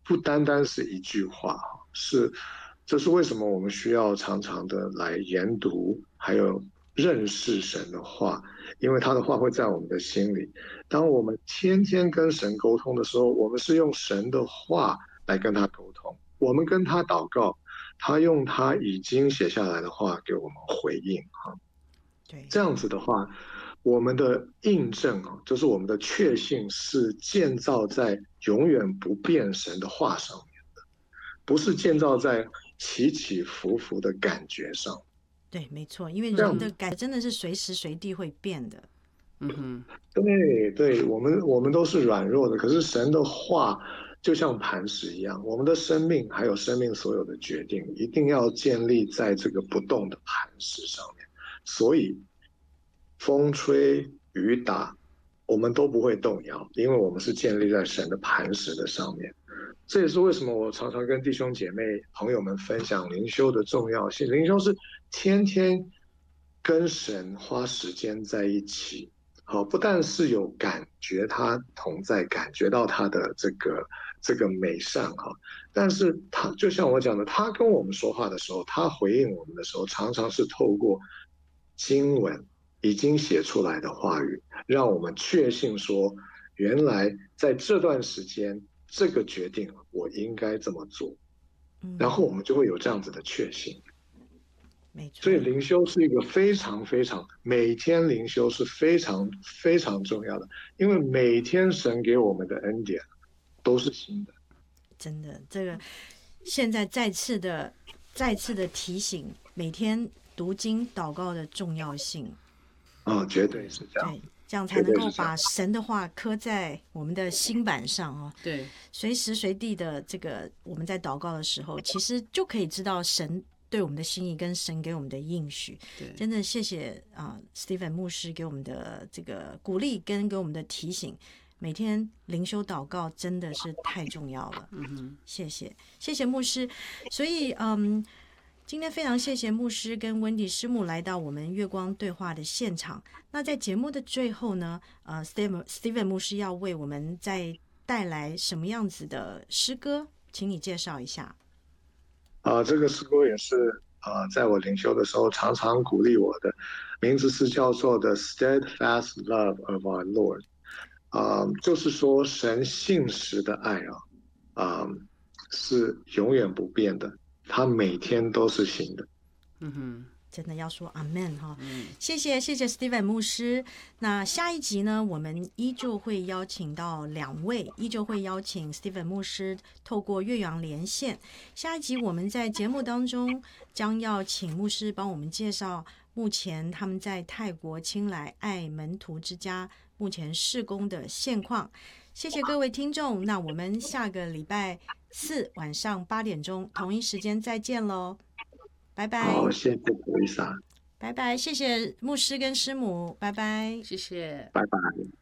不单单是一句话，这是为什么我们需要常常的来研读，还有认识神的话，因为他的话会在我们的心里。当我们天天跟神沟通的时候，我们是用神的话来跟他沟通，我们跟他祷告，他用他已经写下来的话给我们回应。 对， 这样子的话，我们的印证啊，就是我们的确信是建造在永远不变神的话上面，不是建造在起起伏伏的感觉上。 对，没错，因为这样， 人的感真的是随时随地会变的。 嗯哼， 对对，我们都是软弱的，可是神的话就像磐石一样，我们的生命还有生命所有的决定，一定要建立在这个不动的磐石上面。所以风吹雨打，我们都不会动摇，因为我们是建立在神的磐石的上面。这也是为什么我常常跟弟兄姐妹朋友们分享灵修的重要性。灵修是天天跟神花时间在一起，好，不但是有感觉他同在，感觉到他的这个美善哈，但是他就像我讲的，他跟我们说话的时候，他回应我们的时候，常常是透过经文已经写出来的话语，让我们确信说，原来在这段时间，这个决定我应该这么做，然后我们就会有这样子的确信。 没错。 所以灵修是一个非常非常，每天灵修是非常非常重要的，因为每天神给我们的恩典都是新的。 真的，这个现在再次的提醒，每天读经祷告的重要性。 绝对是这样， 对，这样才绝能够对是这样。 把神的话刻在我们的心板上哦。 对， 随时随地的这个我们在祷告的时候，其实就可以知道神对我们的心意跟神给我们的应许。真的谢谢Stephen 牧师给我们的这个鼓励跟给我们的提醒。每天灵修祷告真的是太重要了。谢谢牧师。所以今天非常谢谢牧师跟温迪师母来到我们月光对话的现场。那在节目的最后呢，Stephen 牧师要为我们再带来什么样子的诗歌，请你介绍一下。 这个诗歌也是在我灵修的时候常常鼓励我的，名字是叫做《The Steadfast Love of Our Lord》。就是说神信实的爱是永远不变的，他每天都是新的。 真的要说 Amen 哈，谢谢 Stephen 牧师。那下一集呢，我们依旧会邀请到2位，依旧会邀请 Stephen 牧师透过岳阳连线。下一集我们在节目当中将要请牧师帮我们介绍目前他们在泰国清莱爱门徒之家目前事工的现况。谢谢各位听众，那我们下个礼拜4晚上8点钟同一时间再见喽。拜拜。 好，谢谢布丽莎， 拜拜，谢谢牧师跟师母，拜拜， 谢谢， 拜拜。